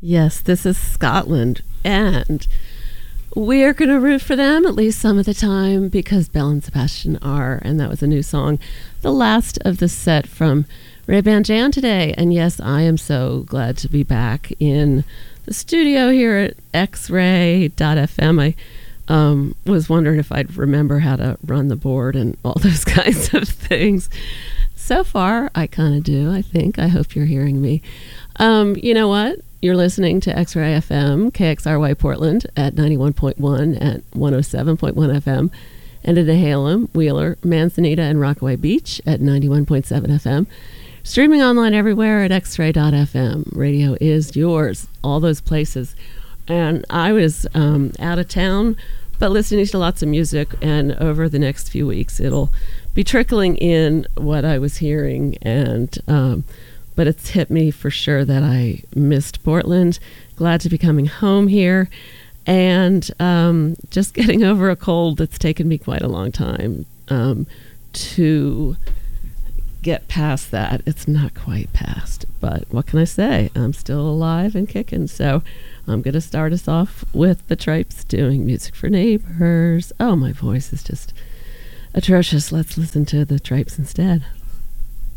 Yes, this is Scotland, and we are going to root for them at least some of the time because Belle and Sebastian are, and that was a new song. The last of the set from Ray-Ban Jan today, and yes, I am so glad to be back in the studio here at X-Ray.fm. I was wondering if I'd remember how to run the board and all those kinds of things. So far, I kind of do, I think. I hope you're hearing me. You know what? You're listening to X-Ray FM, KXRY Portland at 91.1 at 107.1 FM, and in Nehalem, Wheeler, Manzanita, and Rockaway Beach at 91.7 FM. Streaming online everywhere at xray.fm. Radio is yours, all those places. And I was out of town, but listening to lots of music, and over the next few weeks, it'll be trickling in what I was hearing, and but it's hit me for sure that I missed Portland. Glad to be coming home here, and just getting over a cold that's taken me quite a long time to get past that. It's not quite past, but what can I say? I'm still alive and kicking, so I'm going to start us off with the Tripes doing Music for Neighbors. Oh, my voice is just atrocious. Let's listen to the Tripes instead.